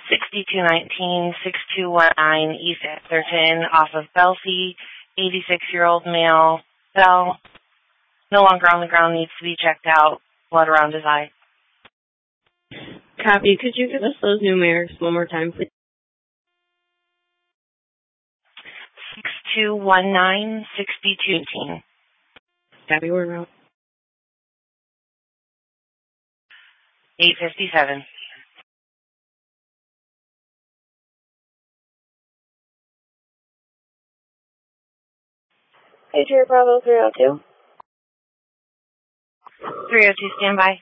6219, 6219 East Atherton off of Belsey, 86-year-old male, fell, no longer on the ground, needs to be checked out, blood around his eye. Copy. Could you give us those numerics one more time, please? 6219, 6219. Copy, we're out. 857. Patriot Bravo 302. 302, standby.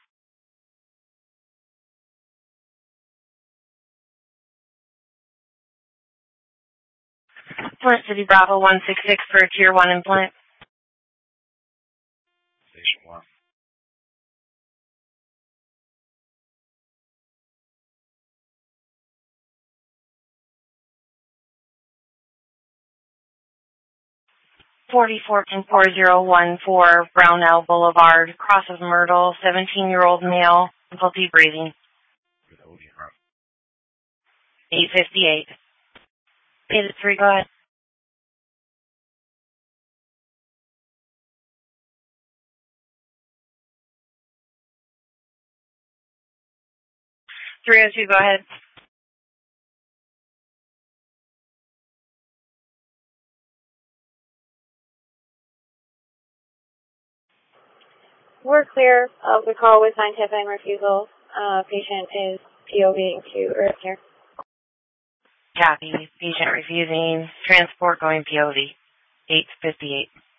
Flint City Bravo 166 for a Tier 1 implant. Station 1. $4014 Brownell Boulevard, cross of Myrtle, 17-year-old male, difficulty breathing. 858. 8-3, go ahead. 302, go ahead. We're clear of the call with scientific refusal. Patient is POVing to urgent care. Copy. Patient refusing. Transport going POV. 858.